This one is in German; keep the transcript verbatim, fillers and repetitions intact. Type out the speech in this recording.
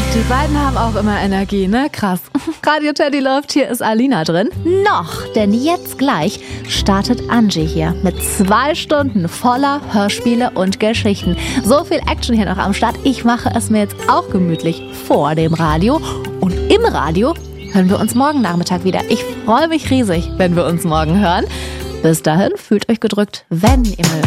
Die beiden haben auch immer Energie, ne? Krass. Radio Teddy läuft, hier ist Alina drin. Noch, denn jetzt gleich startet Angie hier mit zwei Stunden voller Hörspiele und Geschichten. So viel Action hier noch am Start. Ich mache es mir jetzt auch gemütlich vor dem Radio. Und im Radio hören wir uns morgen Nachmittag wieder. Ich freue mich riesig, wenn wir uns morgen hören. Bis dahin, fühlt euch gedrückt, wenn ihr mögt.